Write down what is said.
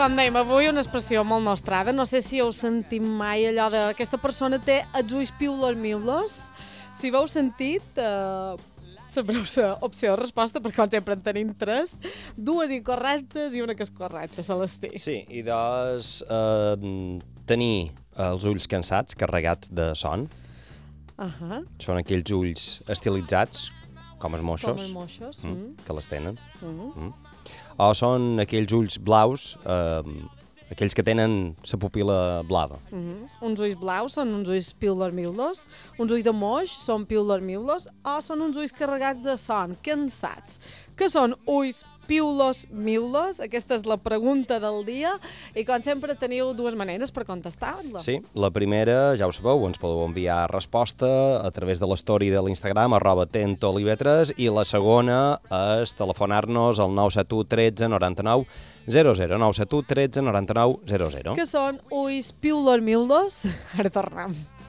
com dèiem, avui una expressió molt nostrada. No sé si heu sentit mai allò de aquesta persona té els ulls piulos-miulos. Si ho heu sentit, sabreu l'opció de resposta, perquè com sempre en tenim 3, 2 incorrectes i una que és correcta, Celestí. Sí, i doncs tenir els ulls cansats, carregats de son. Són aquells ulls estilitzats, com els moixos. Com els moixos. Que les tenen. O són aquells ulls blaus, aquells que tenen la pupil·la blava. Uns ulls blaus són uns ulls piulos-miulos, uns ulls de moix són piulos-miulos, o són uns ulls carregats de son, cansats. Què són ulls piulos-miulos? Aquesta és la pregunta del dia i com sempre teniu 2 maneres per contestar-la. Sí, la primera, ja ho sabeu, ens podeu enviar resposta a través de l'story de l'Instagram @tentolive3 i la segona és telefonar-nos al 971 13 99 00, 971 13 99 00. Què són ulls piulos-miulos? Ara tornem.